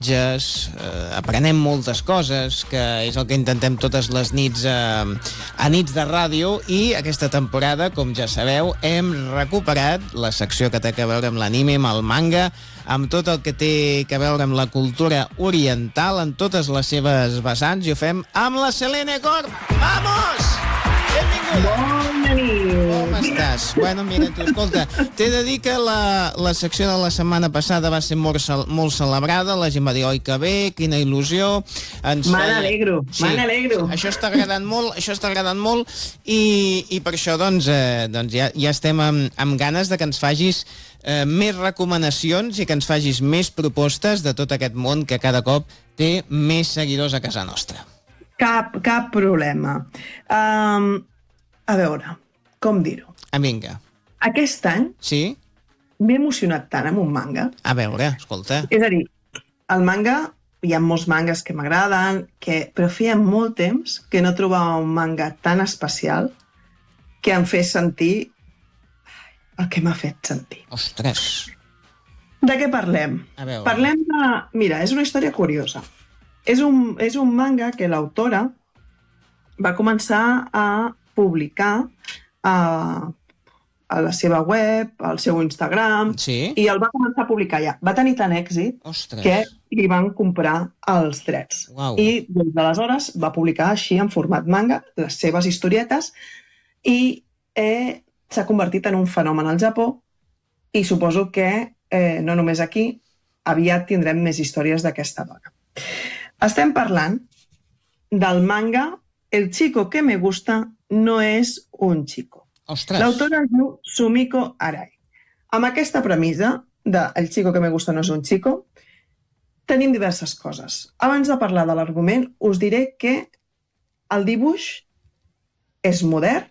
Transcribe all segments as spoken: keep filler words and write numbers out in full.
Eh, aprenem moltes coses, que és el que intentem totes les nits eh, a nits de ràdio, i aquesta temporada, com ja sabeu, hem recuperat la secció que té a veure amb l'anime, amb el manga, amb tot el que té a veure amb la cultura oriental en totes les seves vessants, i ho fem amb la Selene Corb. Vamos! Benvinguda! Bona nit! Com estàs? Bueno, mira, tu, escolta, t'he de dir que la, la secció de la setmana passada va ser molt, molt celebrada, la gent va dir, oi que bé, quina il·lusió. Ens me n'alegro, sí, me n'alegro. Això està agradant molt, això està agradant molt, i, i per això, doncs, eh, doncs ja, ja estem amb, amb ganes de que ens facis eh, més recomanacions i que ens facis més propostes de tot aquest món que cada cop té més seguidors a casa nostra. Cap, cap problema. Um, a veure, com dir-ho? Ah, vinga. Aquest any sí? m'he emocionat tant amb un manga. A veure, escolta. És a dir, el manga, hi ha molts mangas que m'agraden, que, però feia molt temps que no trobava un manga tan especial que em fes sentir el que m'ha fet sentir. Ostres! De què parlem? A veure. Parlem de... Mira, és una història curiosa. És un, és un manga que l'autora va començar a publicar a, a la seva web, al seu Instagram, sí? I el va començar a publicar ja. Va tenir tant èxit Ostres. Que li van comprar els drets. Uau. I des d'aleshores va publicar així en format manga les seves historietes i eh, s'ha convertit en un fenomen al Japó, i suposo que eh, no només aquí, aviat tindrem més històries d'aquesta dona. Estem parlant del manga El chico que me gusta no és un chico. Ostres. L'autora es diu Sumiko Arai. Amb aquesta premissa de El chico que me gusta no és un chico, tenim diverses coses. Abans de parlar de l'argument, us diré que el dibuix és modern,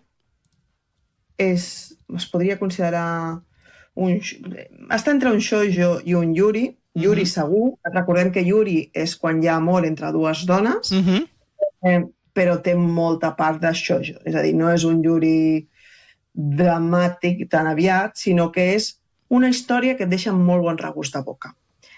és, es podria considerar un, està entre un shoujo i un yuri. Yuri uh-huh. segur, recordem que Yuri és quan hi ha amor entre dues dones, uh-huh. eh, però té molta part de shoujo, és a dir, no és un Yuri dramàtic tan aviat, sinó que és una història que et deixa molt bon regust de boca.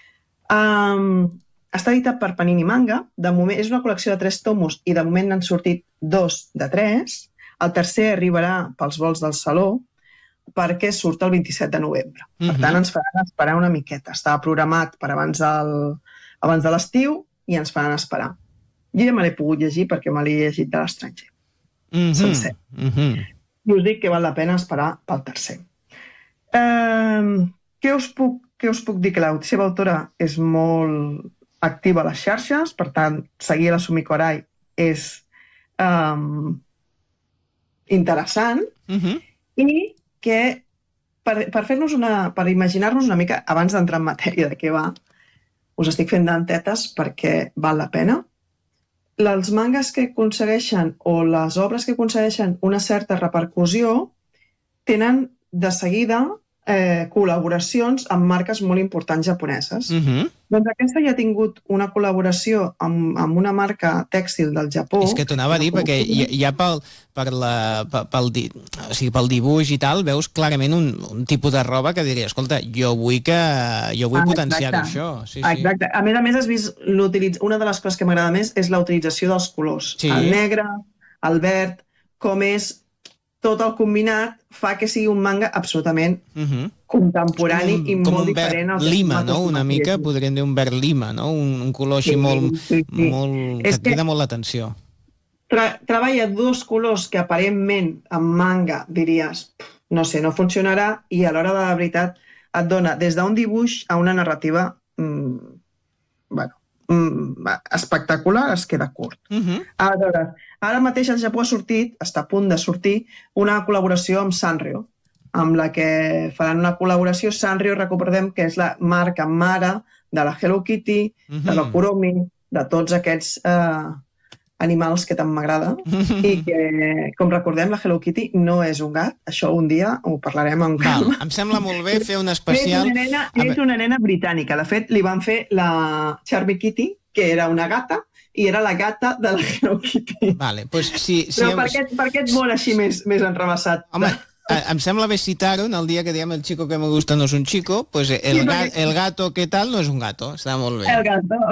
Um, està editat per Panini Manga, de moment és una col·lecció de tres tomos i de moment n'han sortit dos de tres, el tercer arribarà pels vols del Saló, perquè surt el vint-i-set de novembre. Per uh-huh. tant, ens faran esperar una miqueta. Estava programat per abans, del, abans de l'estiu i ens faran esperar. Jo ja me l'he pogut llegir perquè me l'he llegit de l'estranger. Uh-huh. Sencer. Uh-huh. I us dic que val la pena esperar pel tercer. Uh, què, us puc, què us puc dir? Que la seva autora és molt activa a les xarxes, per tant, seguir la Sumiko Arai és um, interessant, uh-huh. i que per, per fer-nos una, per imaginar-nos una mica, abans d'entrar en matèria de què va, us estic fent dentetes perquè val la pena. Els mangas que aconsegueixen o les obres que aconsegueixen una certa repercussió tenen de seguida eh, col·laboracions amb marques molt importants japoneses. Uh-huh. Doncs aquesta ja ha tingut una col·laboració amb, amb una marca tèxtil del Japó. És que t'ho anava a dir, perquè ja, ja pel, per la, pel, di, o sigui, pel dibuix i tal, veus clarament un, un tipus de roba que diria, escolta, jo vull, que, jo vull ah, potenciar això. Sí, exacte. Sí. A més a més, has vist una de les coses que m'agrada més és la utilització dels colors. Sí. El negre, el verd, com és tot el combinat fa que sigui un manga absolutament uh-huh. contemporani un, i molt diferent. Com un verd lima, no? Una mica, podríem dir un verd lima, no? Un, un color així sí, molt, sí, sí. molt... que et crida molt l'atenció. Tra treballa dos colors que aparentment en manga diries, no sé, no funcionarà, i a l'hora de la veritat et dona des d'un dibuix a una narrativa mmm, bueno, mmm, espectacular, es queda curt. Uh-huh. Aleshores, ara mateix al Japó ha sortit, està a punt de sortir, una col·laboració amb Sanrio, amb la que faran una col·laboració. Sanrio, recordem que és la marca mare de la Hello Kitty, uh-huh. de la Kuromi, de tots aquests eh, animals que tant m'agrada, uh-huh. i que, com recordem, la Hello Kitty no és un gat, això un dia ho parlarem amb calma. Em sembla molt bé fer un especial... És una nena, és una nena britànica, de fet li van fer la Charmy Kitty, que era una gata, i era la gata de la Hello Kitty. Vale, pues si, si Però hem... per, què, per què et vol així més, més enrevessat? Home, eh, em sembla bé citar-ho en el dia que diem el chico que me gusta no es un chico, pues el, Sí, ga, perquè- el gato que tal no és un gato, està molt bé. El gato,